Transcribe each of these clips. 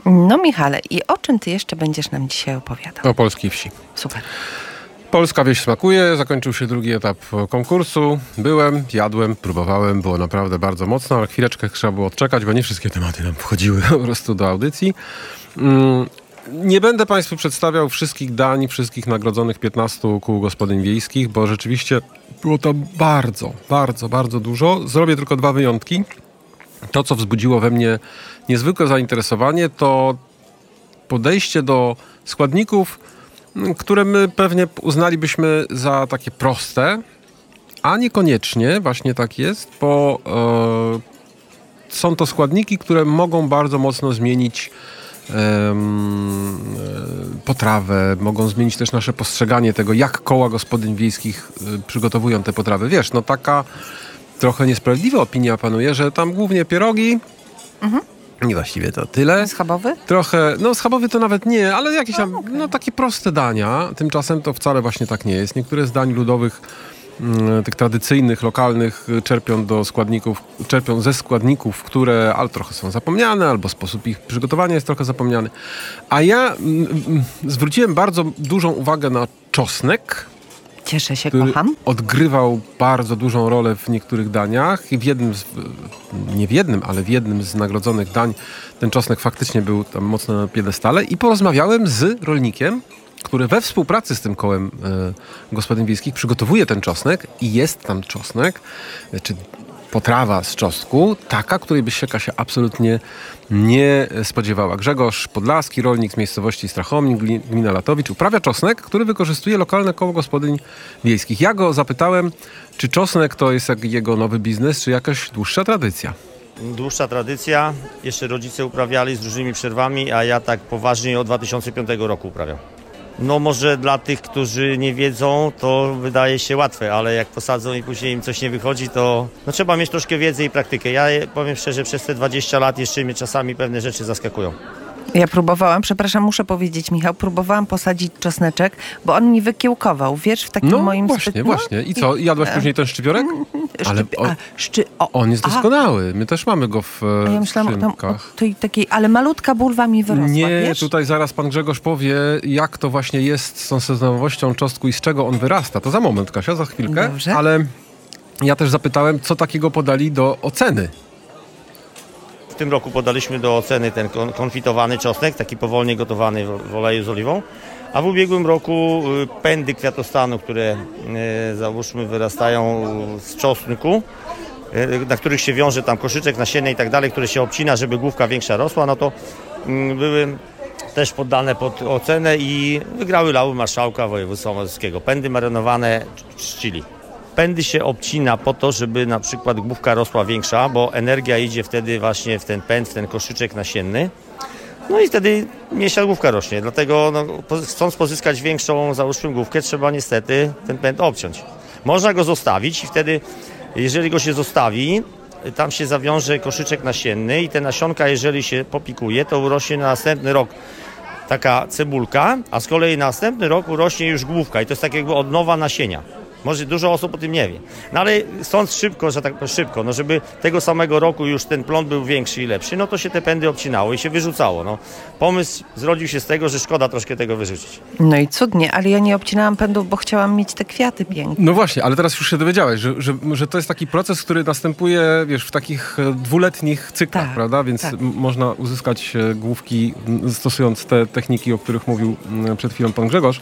No Michale, i o czym ty jeszcze będziesz nam dzisiaj opowiadał? O polskiej wsi. Super. Polska wieś smakuje, zakończył się drugi etap konkursu. Byłem, jadłem, próbowałem, było naprawdę bardzo mocno, ale chwileczkę trzeba było odczekać, bo nie wszystkie tematy nam wchodziły po prostu do audycji. Nie będę Państwu przedstawiał wszystkich dań, wszystkich nagrodzonych 15 kół gospodyń wiejskich, bo rzeczywiście było to bardzo dużo. Zrobię tylko 2 wyjątki. To, co wzbudziło we mnie niezwykłe zainteresowanie, to podejście do składników, które my pewnie uznalibyśmy za takie proste, a niekoniecznie właśnie tak jest, bo są to składniki, które mogą bardzo mocno zmienić potrawę, mogą zmienić też nasze postrzeganie tego, jak koła gospodyń wiejskich przygotowują te potrawy. Wiesz, no taka trochę niesprawiedliwa opinia panuje, że tam głównie pierogi, nie właściwie to tyle. Schabowy? Trochę, no schabowy to nawet nie, ale jakieś tam, no takie proste dania. Tymczasem to wcale właśnie tak nie jest. Niektóre z dań ludowych, tych tradycyjnych, lokalnych czerpią ze składników, które albo trochę są zapomniane, albo sposób ich przygotowania jest trochę zapomniany. A ja zwróciłem bardzo dużą uwagę na czosnek. Cieszę się, który kocham. odgrywał bardzo dużą rolę w niektórych daniach i w jednym z nagrodzonych dań ten czosnek faktycznie był tam mocno na piedestale i porozmawiałem z rolnikiem, który we współpracy z tym kołem gospodyń wiejskich przygotowuje ten czosnek i jest tam czosnek, czy potrawa z czosnku, taka, której byś się Kasia absolutnie nie spodziewała. Grzegorz Podlaski, rolnik z miejscowości Strachomnik, gmina Latowicz, uprawia czosnek, który wykorzystuje lokalne koło gospodyń wiejskich. Ja go zapytałem, czy czosnek to jest jak jego nowy biznes, czy jakaś dłuższa tradycja? Dłuższa tradycja. Jeszcze rodzice uprawiali z różnymi przerwami, a ja tak poważnie od 2005 roku uprawiam. No może dla tych, którzy nie wiedzą, to wydaje się łatwe, ale jak posadzą i później im coś nie wychodzi, to no, trzeba mieć troszkę wiedzy i praktykę. Ja powiem szczerze, przez te 20 lat jeszcze mnie czasami pewne rzeczy zaskakują. Ja próbowałam, przepraszam, muszę powiedzieć, Michał, próbowałam posadzić czosneczek, bo on mi wykiełkował, wiesz, w takim moim właśnie. I co, jadłaś później ten szczypiorek? Ale on jest doskonały. My też mamy go w ja myślałam, szynkach. Ale malutka bulwa mi wyrosła, Nie, wiesz? tutaj zaraz pan Grzegorz powie, jak to właśnie jest z tą sezonowością czosnku i z czego on wyrasta. To za moment, Kasia, za chwilkę. Dobrze. Ale ja też zapytałem, co takiego podali do oceny. W tym roku podaliśmy do oceny ten konfitowany czosnek, taki powolnie gotowany w oleju z oliwą. A w ubiegłym roku pędy kwiatostanu, które załóżmy wyrastają z czosnku, na których się wiąże tam koszyczek nasienny i tak dalej, które się obcina, żeby główka większa rosła, no to były też poddane pod ocenę i wygrały lały marszałka województwa mazowieckiego. Pędy marynowane z chili. Pędy się obcina po to, żeby na przykład główka rosła większa, bo energia idzie wtedy właśnie w ten pęd, w ten koszyczek nasienny. No i wtedy mniejsza główka rośnie. Dlatego chcąc pozyskać większą, załóżmy, główkę, trzeba niestety ten pęd obciąć. Można go zostawić i wtedy, jeżeli go się zostawi, tam się zawiąże koszyczek nasienny i te nasionka, jeżeli się popikuje, to urośnie na następny rok taka cebulka, a z kolei na następny rok urośnie już główka i to jest tak jakby odnowa nasienia. Może dużo osób o tym nie wie. No ale stąd szybko, że tak szybko, no żeby tego samego roku już ten plon był większy i lepszy, no to się te pędy obcinało i się wyrzucało. No. Pomysł zrodził się z tego, że szkoda troszkę tego wyrzucić. No i cudnie, ale ja nie obcinałam pędów, bo chciałam mieć te kwiaty piękne. No właśnie, ale teraz już się dowiedziałeś, że to jest taki proces, który następuje, wiesz, w takich 2-letnich cyklach, tak, prawda? Więc tak. można uzyskać główki stosując te techniki, o których mówił przed chwilą pan Grzegorz.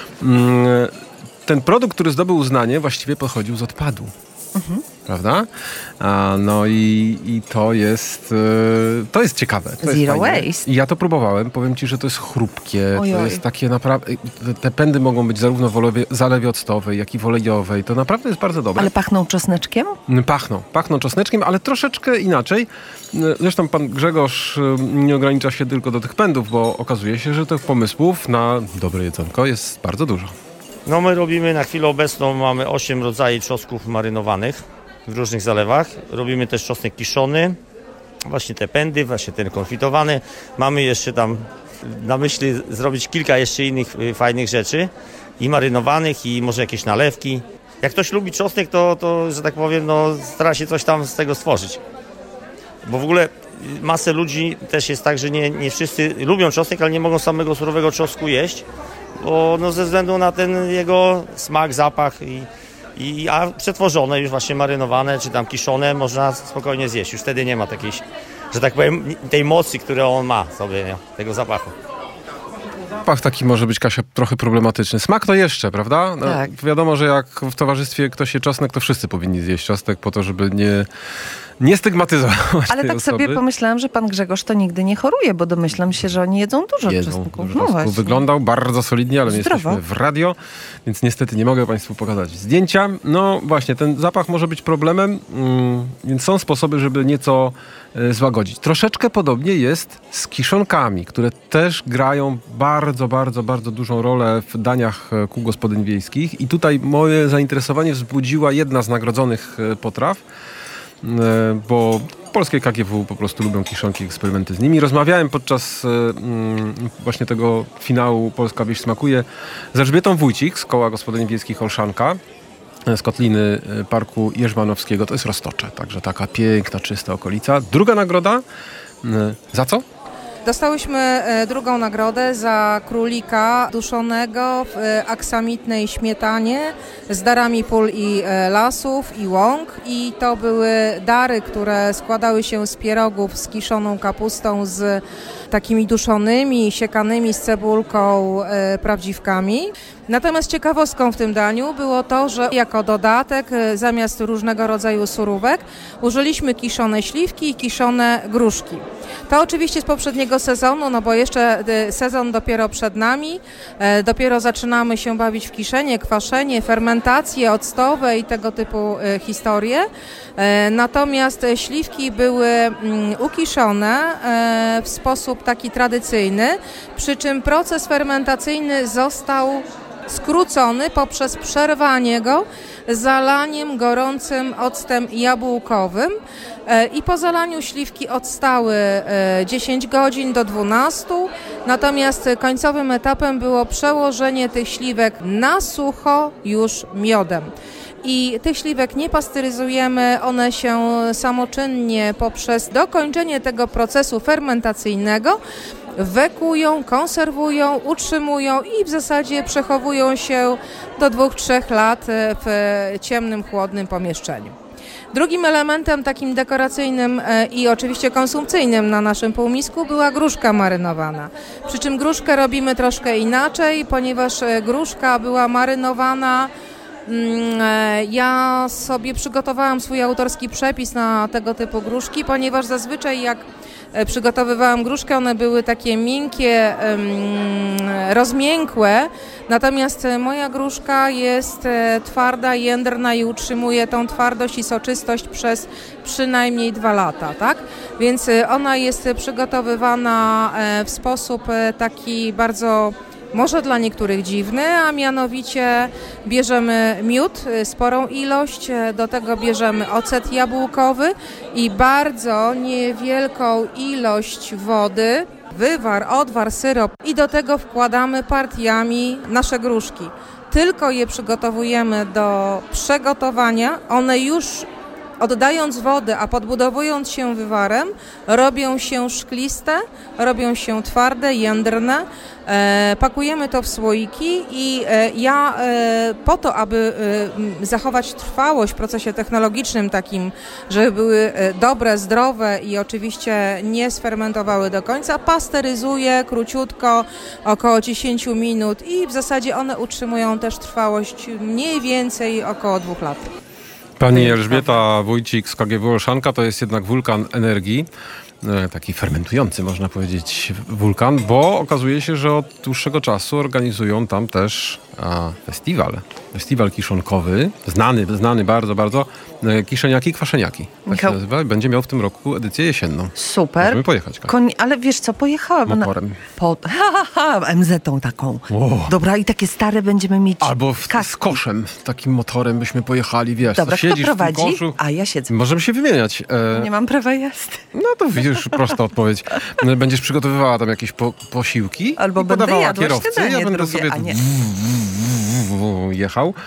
Ten produkt, który zdobył uznanie, właściwie pochodził z odpadu. Prawda? No i to jest ciekawe. To Zero jest waste. I ja to próbowałem. Powiem ci, że to jest chrupkie. Ojoj. To jest takie naprawdę... Te pędy mogą być zarówno w zalewie octowej, jak i w olejowej. To naprawdę jest bardzo dobre. Ale pachną czosneczkiem? Pachną czosneczkiem, ale troszeczkę inaczej. Zresztą pan Grzegorz nie ogranicza się tylko do tych pędów, bo okazuje się, że tych pomysłów na dobre jedzonko jest bardzo dużo. No my robimy na chwilę obecną, mamy 8 rodzajów czosnków marynowanych w różnych zalewach. Robimy też czosnek kiszony, właśnie te pędy, właśnie ten konfitowany. Mamy jeszcze tam na myśli zrobić kilka jeszcze innych fajnych rzeczy i marynowanych i może jakieś nalewki. Jak ktoś lubi czosnek, to że tak powiem, no stara się coś tam z tego stworzyć. Bo w ogóle masę ludzi też jest tak, że nie wszyscy lubią czosnek, ale nie mogą samego surowego czosnku jeść, bo no, ze względu na ten jego smak, zapach a przetworzone, już właśnie marynowane czy tam kiszone można spokojnie zjeść. Już wtedy nie ma takiej, że tak powiem, tej mocy, którą on ma sobie, nie? Tego zapachu. Zapach taki może być, Kasia, trochę problematyczny. Smak to jeszcze, prawda? No, Tak. wiadomo, że jak w towarzystwie ktoś je czosnek, to wszyscy powinni zjeść czosnek po to, żeby nie stygmatyzować Ale tej tak osoby. sobie pomyślałam, że pan Grzegorz to nigdy nie choruje, bo domyślam się, że oni jedzą dużo Jedzą czosnku. dużo No czosnku. właśnie. Wyglądał bardzo solidnie, ale my Zdrowo. jesteśmy w radio, więc niestety nie mogę Państwu pokazać zdjęcia. No właśnie, ten zapach może być problemem, więc są sposoby, żeby nieco złagodzić. Troszeczkę podobnie jest z kiszonkami, które też grają bardzo, bardzo, bardzo dużą rolę w daniach kół gospodyń wiejskich. I tutaj moje zainteresowanie wzbudziła jedna z nagrodzonych potraw, bo polskie KGW po prostu lubią kiszonki, eksperymenty z nimi. Rozmawiałem podczas właśnie tego finału Polska Wieś Smakuje z Elżbietą Wójcik z Koła Gospodyń Wiejskich Olszanka z kotliny Parku Jerzmanowskiego. To jest Roztocze, także taka piękna, czysta okolica. Druga nagroda, za co? Dostałyśmy drugą nagrodę za królika duszonego w aksamitnej śmietanie z darami pól i lasów i łąk. I to były dary, które składały się z pierogów z kiszoną kapustą, z takimi duszonymi, siekanymi z cebulką prawdziwkami. Natomiast ciekawostką w tym daniu było to, że jako dodatek zamiast różnego rodzaju surówek użyliśmy kiszone śliwki i kiszone gruszki. To oczywiście z poprzedniego sezonu, no bo jeszcze sezon dopiero przed nami. Dopiero zaczynamy się bawić w kiszenie, kwaszenie, fermentacje octowe i tego typu historie. Natomiast śliwki były ukiszone w sposób taki tradycyjny, przy czym proces fermentacyjny został skrócony poprzez przerwanie go zalaniem gorącym octem jabłkowym i po zalaniu śliwki odstały 10 godzin do 12, natomiast końcowym etapem było przełożenie tych śliwek na sucho już miodem. I tych śliwek nie pasteryzujemy, one się samoczynnie poprzez dokończenie tego procesu fermentacyjnego wekują, konserwują, utrzymują i w zasadzie przechowują się do 2-3 lat w ciemnym, chłodnym pomieszczeniu. Drugim elementem takim dekoracyjnym i oczywiście konsumpcyjnym na naszym półmisku była gruszka marynowana. Przy czym gruszkę robimy troszkę inaczej, ponieważ gruszka była marynowana. Ja sobie przygotowałam swój autorski przepis na tego typu gruszki, ponieważ zazwyczaj jak przygotowywałam gruszkę, one były takie miękkie, rozmiękłe, natomiast moja gruszka jest twarda, jędrna i utrzymuje tą twardość i soczystość przez przynajmniej 2 lata, tak? Więc ona jest przygotowywana w sposób taki bardzo może dla niektórych dziwny, a mianowicie bierzemy miód, sporą ilość, do tego bierzemy ocet jabłkowy i bardzo niewielką ilość wody, wywar, odwar, syrop i do tego wkładamy partiami nasze gruszki. Tylko je przygotowujemy do przegotowania, one już oddając wodę, a podbudowując się wywarem, robią się szkliste, robią się twarde, jędrne. Pakujemy to w słoiki i ja po to, aby zachować trwałość w procesie technologicznym takim, żeby były dobre, zdrowe i oczywiście nie sfermentowały do końca, pasteryzuję króciutko, około 10 minut i w zasadzie one utrzymują też trwałość mniej więcej około 2 lat. Pani Elżbieta Wójcik z KGW Olszanka to jest jednak wulkan energii, taki fermentujący, można powiedzieć, wulkan, bo okazuje się, że od dłuższego czasu organizują tam też festiwal kiszonkowy, znany bardzo, bardzo, Kiszeniaki, Kwaszeniaki. Tak się nazywa. Będzie miał w tym roku edycję jesienną. Super. Możemy pojechać. Ale wiesz co, pojechałam. Motorem. MZ-tą taką. Wow. Dobra, i takie stare będziemy mieć. Albo z koszem, takim motorem byśmy pojechali, wiesz, Dobra, kto siedzisz prowadzi? w tym koszu. A ja siedzę. Możemy się wymieniać. Nie mam prawa jazdy. No to widzisz, prosta odpowiedź. Będziesz przygotowywała tam jakieś posiłki Albo i będę podawała jadła kierowcy. śniadanie Ja będę drugie, sobie a nie. jechał.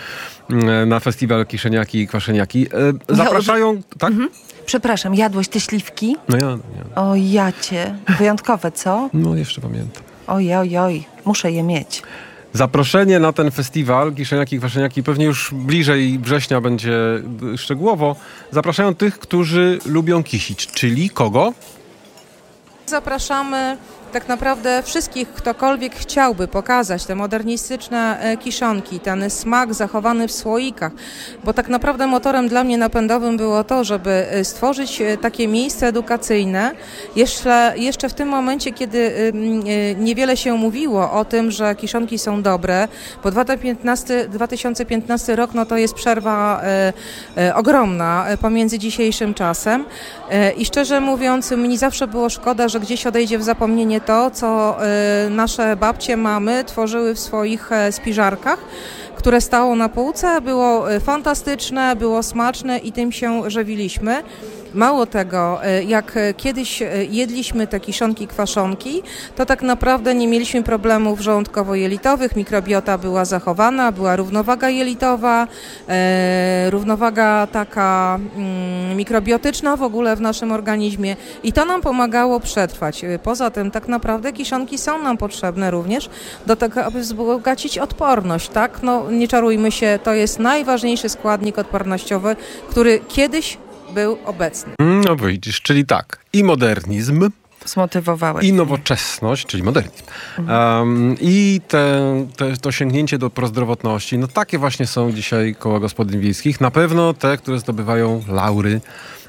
na festiwal Kiszeniaki i Kwaszeniaki. Zapraszają... Tak? Przepraszam, jadłeś te śliwki? No ja. O jacie. Wyjątkowe, co? No jeszcze pamiętam. Oj. Muszę je mieć. Zaproszenie na ten festiwal Kiszeniaki i Kwaszeniaki pewnie już bliżej września będzie szczegółowo. Zapraszają tych, którzy lubią kisić, czyli kogo? Zapraszamy tak naprawdę wszystkich, ktokolwiek chciałby pokazać te modernistyczne kiszonki, ten smak zachowany w słoikach, bo tak naprawdę motorem dla mnie napędowym było to, żeby stworzyć takie miejsce edukacyjne jeszcze w tym momencie, kiedy niewiele się mówiło o tym, że kiszonki są dobre, bo 2015 rok to jest przerwa ogromna pomiędzy dzisiejszym czasem i szczerze mówiąc mi zawsze było szkoda, że gdzieś odejdzie w zapomnienie to, co nasze babcie, mamy tworzyły w swoich spiżarkach, które stało na półce, było fantastyczne, było smaczne i tym się żywiliśmy. Mało tego, jak kiedyś jedliśmy te kiszonki, kwaszonki, to tak naprawdę nie mieliśmy problemów żołądkowo-jelitowych, mikrobiota była zachowana, była równowaga jelitowa, równowaga taka mikrobiotyczna w ogóle w naszym organizmie i to nam pomagało przetrwać. Poza tym tak naprawdę kiszonki są nam potrzebne również do tego, aby wzbogacić odporność, tak? No nie czarujmy się, to jest najważniejszy składnik odpornościowy, który kiedyś był obecny. No widzisz, czyli tak, i modernizm, Zmotywowałeś. i nowoczesność, czyli modernizm, i to sięgnięcie do prozdrowotności, no takie właśnie są dzisiaj koła gospodyń wiejskich. Na pewno te, które zdobywają laury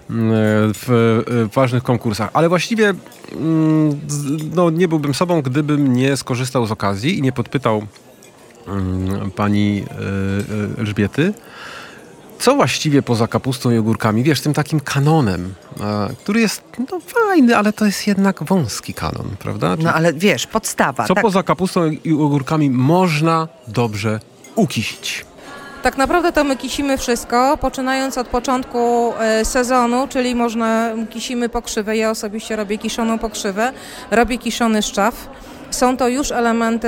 w ważnych konkursach. Ale właściwie nie byłbym sobą, gdybym nie skorzystał z okazji i nie podpytał pani Elżbiety, co właściwie poza kapustą i ogórkami, wiesz, tym takim kanonem, który jest fajny, ale to jest jednak wąski kanon, prawda? No ale wiesz, podstawa. Co tak. poza kapustą i ogórkami można dobrze ukisić? Tak naprawdę to my kisimy wszystko, poczynając od początku sezonu, czyli kisimy pokrzywę. Ja osobiście robię kiszoną pokrzywę, robię kiszony szczaw. Są to już elementy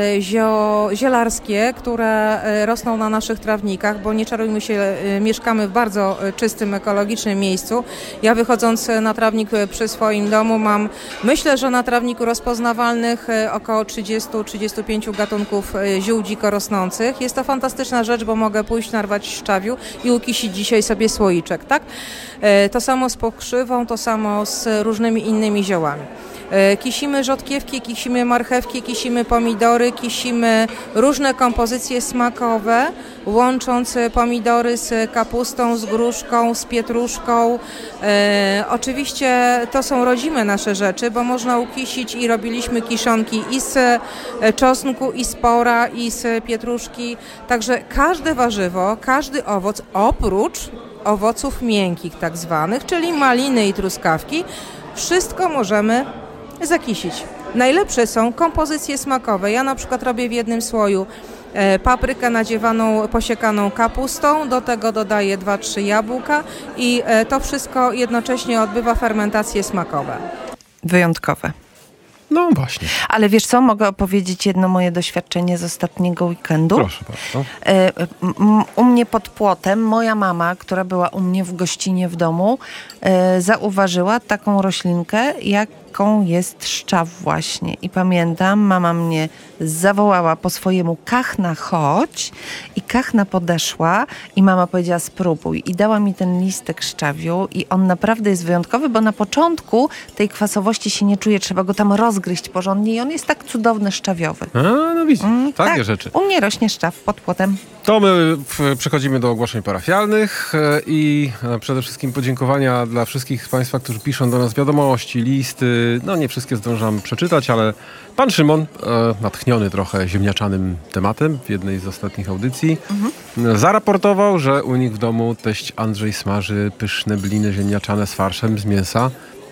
zielarskie, które rosną na naszych trawnikach, bo nie czarujmy się, mieszkamy w bardzo czystym, ekologicznym miejscu. Ja wychodząc na trawnik przy swoim domu myślę, że na trawniku rozpoznawalnych około 30-35 gatunków ziół dziko rosnących. Jest to fantastyczna rzecz, bo mogę pójść narwać szczawiu i ukisić dzisiaj sobie słoiczek, tak? To samo z pokrzywą, to samo z różnymi innymi ziołami. Kisimy rzodkiewki, kisimy marchewki, kisimy pomidory, kisimy różne kompozycje smakowe, łącząc pomidory z kapustą, z gruszką, z pietruszką. Oczywiście to są rodzime nasze rzeczy, bo można ukisić i robiliśmy kiszonki i z czosnku, i z pora, i z pietruszki. Także każde warzywo, każdy owoc, oprócz owoców miękkich tak zwanych, czyli maliny i truskawki, wszystko możemy zakisić. Najlepsze są kompozycje smakowe. Ja na przykład robię w jednym słoju paprykę nadziewaną, posiekaną kapustą, do tego dodaję 2-3 jabłka i to wszystko jednocześnie odbywa fermentacje smakowe. Wyjątkowe. No właśnie. Ale wiesz co, mogę opowiedzieć jedno moje doświadczenie z ostatniego weekendu. Proszę bardzo. U mnie pod płotem moja mama, która była u mnie w gościnie w domu, zauważyła taką roślinkę, jaką jest szczaw właśnie. I pamiętam, mama mnie zawołała po swojemu: Kachna, chodź. I Kachna podeszła i mama powiedziała: spróbuj. I dała mi ten listek szczawiu i on naprawdę jest wyjątkowy, bo na początku tej kwasowości się nie czuje, trzeba go tam rozgryźć porządnie i on jest tak cudowny szczawiowy. No widzisz, takie tak. rzeczy. U mnie rośnie szczaw pod płotem. To my przechodzimy do ogłoszeń parafialnych i przede wszystkim podziękowania dla wszystkich z Państwa, którzy piszą do nas wiadomości, listy. No nie wszystkie zdążam przeczytać, ale pan Szymon, natchniony trochę ziemniaczanym tematem w jednej z ostatnich audycji, zaraportował, że u nich w domu teść Andrzej smaży pyszne bliny ziemniaczane z farszem z mięsa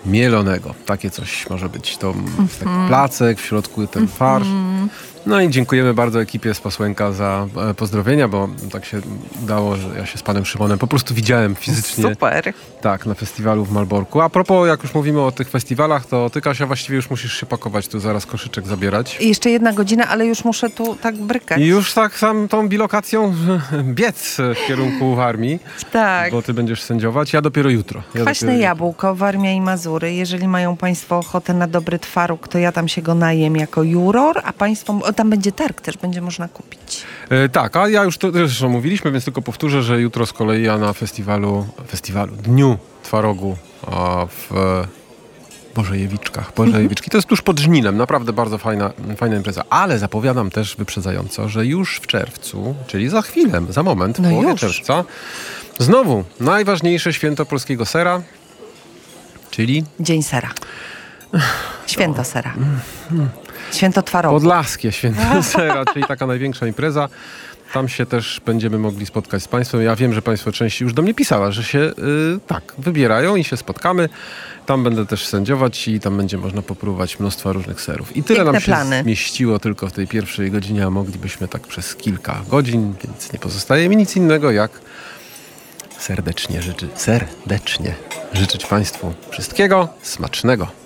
mielonego. Takie coś może być. To jest taki placek, w środku ten farsz. No i dziękujemy bardzo ekipie z Pasłęka za pozdrowienia, bo tak się udało, że ja się z panem Szymonem po prostu widziałem fizycznie. Super. Tak, na festiwalu w Malborku. A propos, jak już mówimy o tych festiwalach, to ty, Kasia, właściwie już musisz się pakować, tu zaraz koszyczek zabierać. I jeszcze 1 godzina, ale już muszę tu tak brykać. I już tak sam tą bilokacją biec w kierunku armii, Tak. bo ty będziesz sędziować. Ja dopiero jutro. Kwaśne jabłko, Warmia i Mazury. Jeżeli mają państwo ochotę na dobry twaróg, to ja tam się go najem jako juror, a państwo... Tam będzie targ też, będzie można kupić. Tak, a ja już to zresztą mówiliśmy, więc tylko powtórzę, że jutro z kolei ja na Dniu Twarogu w Bożejewiczki. To jest tuż pod Żninem, naprawdę bardzo fajna impreza. Ale zapowiadam też wyprzedzająco, że już w czerwcu, czyli za chwilę, za moment, w połowie czerwca, znowu najważniejsze święto polskiego sera, czyli... Dzień sera. Święto sera. Święto twarogu. Podlaskie święto sera, czyli taka największa impreza. Tam się też będziemy mogli spotkać z państwem. Ja wiem, że państwo częściej już do mnie pisała, że się wybierają i się spotkamy. Tam będę też sędziować i tam będzie można popróbować mnóstwa różnych serów. I tyle piękne nam się plany zmieściło tylko w tej pierwszej godzinie, a moglibyśmy tak przez kilka godzin, więc nie pozostaje mi nic innego jak serdecznie życzyć państwu wszystkiego smacznego.